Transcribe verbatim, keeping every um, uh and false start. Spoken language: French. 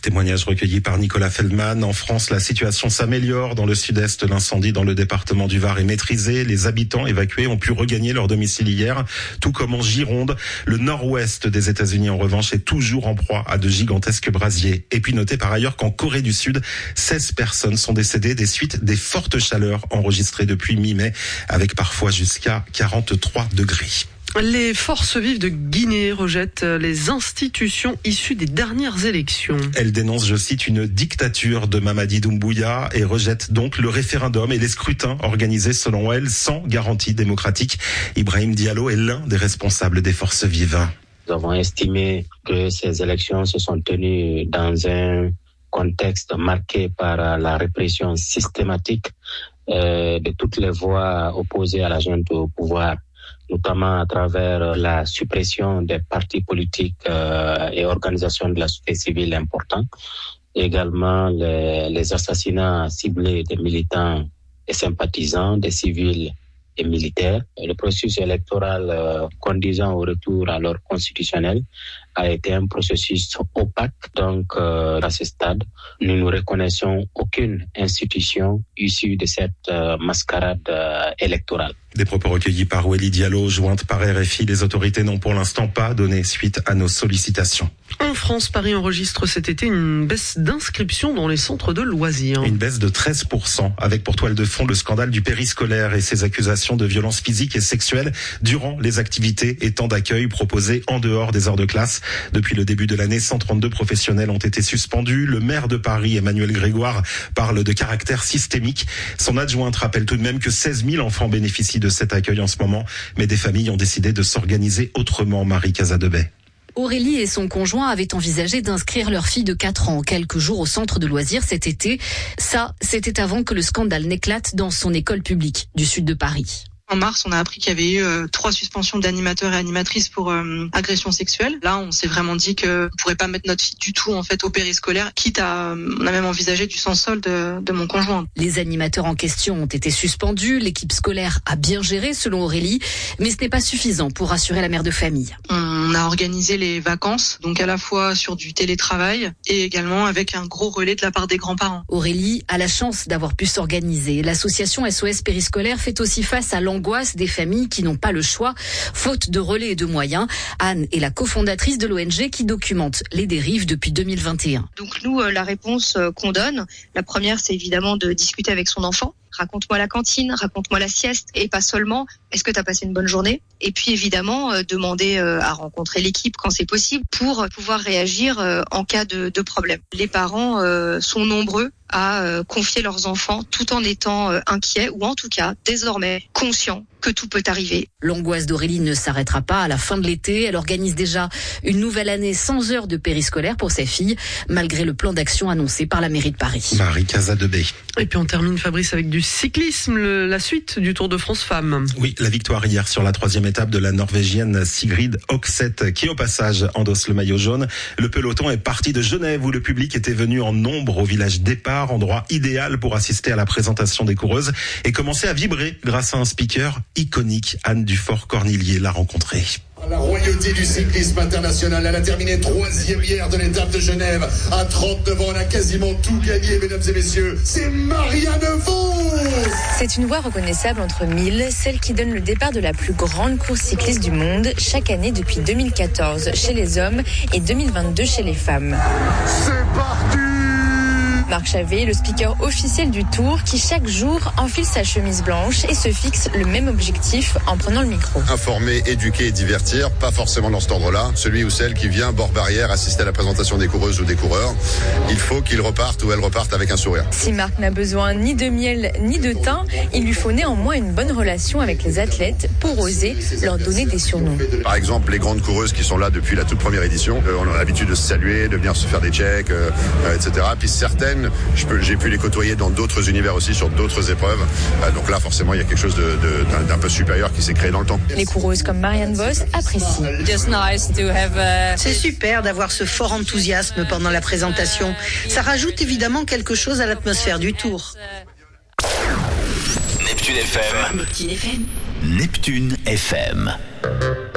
Témoignage recueilli par Nicolas Feldman. En France, la situation s'améliore. Dans le sud-est, l'incendie dans le département du Var est maîtrisé. Les habitants évacués ont pu regagner leur domicile hier, tout comme en Gironde. Le nord-ouest des États-Unis, en revanche, est toujours en proie à de gigantesques brasiers. Et puis notez par ailleurs qu'en Corée du Sud, seize personnes sont décédées des suites des fortes chaleurs enregistrées depuis mi-mai, avec parfois jusqu'à quarante-trois degrés. Les forces vives de Guinée rejettent les institutions issues des dernières élections. Elle dénonce, je cite, une dictature de Mamadi Doumbouya et rejette donc le référendum et les scrutins organisés selon elle sans garantie démocratique. Ibrahim Diallo est l'un des responsables des forces vives. Nous avons estimé que ces élections se sont tenues dans un contexte marqué par la répression systématique euh, de toutes les voix opposées à la junte au pouvoir, notamment à travers la suppression des partis politiques euh, et organisations de la société civile importants, également les, les assassinats ciblés des militants et sympathisants, des civils et militaires. Le processus électoral euh, conduisant au retour à l'ordre constitutionnel a été un processus opaque. Donc, euh, à ce stade, nous ne reconnaissons aucune institution issue de cette euh, mascarade euh, électorale. Des propos recueillis par Wely Diallo, jointe par R F I. Les autorités n'ont pour l'instant pas donné suite à nos sollicitations. En France, Paris enregistre cet été une baisse d'inscription dans les centres de loisirs. Une baisse de treize pour cent, avec pour toile de fond le scandale du périscolaire et ses accusations de violences physiques et sexuelles durant les activités et temps d'accueil proposés en dehors des heures de classe. Depuis le début de l'année, cent trente-deux professionnels ont été suspendus. Le maire de Paris, Emmanuel Grégoire, parle de caractère systémique. Son adjointe rappelle tout de même que seize mille enfants bénéficient de cet accueil en ce moment, mais des familles ont décidé de s'organiser autrement. Marie Casadebey. Aurélie et son conjoint avaient envisagé d'inscrire leur fille de quatre ans quelques jours au centre de loisirs cet été. Ça, c'était avant que le scandale n'éclate dans son école publique du sud de Paris. En mars, on a appris qu'il y avait eu euh, trois suspensions d'animateurs et animatrices pour euh, agression sexuelle. Là, on s'est vraiment dit que on pourrait pas mettre notre fille du tout en fait au périscolaire, quitte à, euh, on a même envisagé du sans-solde de, de mon conjoint. Les animateurs en question ont été suspendus. L'équipe scolaire a bien géré, selon Aurélie, mais ce n'est pas suffisant pour rassurer la mère de famille. On a organisé les vacances, donc à la fois sur du télétravail et également avec un gros relais de la part des grands-parents. Aurélie a la chance d'avoir pu s'organiser. L'association S O S Périscolaire fait aussi face à l'angoisse des familles qui n'ont pas le choix, faute de relais et de moyens. Anne est la cofondatrice de l'O N G qui documente les dérives depuis deux mille vingt et un. Donc nous, la réponse qu'on donne, la première, c'est évidemment de discuter avec son enfant. Raconte-moi la cantine, raconte-moi la sieste, et pas seulement, est-ce que tu as passé une bonne journée ? Et puis évidemment, euh, demander euh, à rencontrer l'équipe quand c'est possible pour pouvoir réagir euh, en cas de, de problème. Les parents euh, sont nombreux à euh, confier leurs enfants tout en étant euh, inquiets ou en tout cas désormais conscients que tout peut arriver. L'angoisse d'Aurélie ne s'arrêtera pas à la fin de l'été. Elle organise déjà une nouvelle année sans heures de périscolaire pour ses filles, malgré le plan d'action annoncé par la mairie de Paris. Marie Casadebey. Et puis on termine, Fabrice, avec du cyclisme, le, la suite du Tour de France Femmes. Oui, la victoire hier sur la troisième étape de la Norvégienne Sigrid Hokseth, qui au passage endosse le maillot jaune. Le peloton est parti de Genève, où le public était venu en nombre au village départ, endroit idéal pour assister à la présentation des coureuses et commencer à vibrer grâce à un speaker iconique. Anne Dufort-Cornillier l'a rencontrée. La royauté du cyclisme international, elle a terminé troisième hier de l'étape de Genève. À trente-neuf ans, elle a quasiment tout gagné, mesdames et messieurs. C'est Marianne Vos. C'est une voix reconnaissable entre mille, celle qui donne le départ de la plus grande course cycliste du monde, chaque année depuis deux mille quatorze chez les hommes et deux mille vingt-deux chez les femmes. C'est parti! Marc Chavet, le speaker officiel du Tour, qui chaque jour enfile sa chemise blanche et se fixe le même objectif en prenant le micro. Informer, éduquer et divertir, pas forcément dans cet ordre-là. Celui ou celle qui vient bord barrière assister à la présentation des coureuses ou des coureurs, il faut qu'il reparte ou elle reparte avec un sourire. Si Marc n'a besoin ni de miel ni de thym, il lui faut néanmoins une bonne relation avec les athlètes pour oser leur donner des surnoms. Par exemple, les grandes coureuses qui sont là depuis la toute première édition, euh, on a l'habitude de se saluer, de venir se faire des checks, euh, euh, et cetera. Puis certaines, je peux, j'ai pu les côtoyer dans d'autres univers aussi, sur d'autres épreuves. Euh, donc là, forcément, il y a quelque chose de, de, d'un, d'un peu supérieur qui s'est créé dans le temps. Les coureuses comme Marianne Vos apprécient. C'est super d'avoir ce fort enthousiasme pendant la présentation. Ça rajoute évidemment quelque chose à l'atmosphère du Tour. Neptune F M. Neptune F M. Neptune F M.